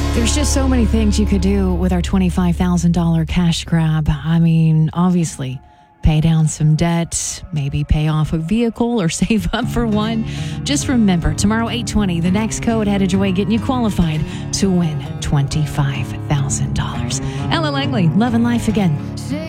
There's just so many things you could do with our $25,000 cash grab. I mean, obviously, pay down some debt, maybe pay off a vehicle or save up for one. Just remember, tomorrow, 8:20, the next code headed your way, getting you qualified to win $25,000. Ella Langley, Love and Life again.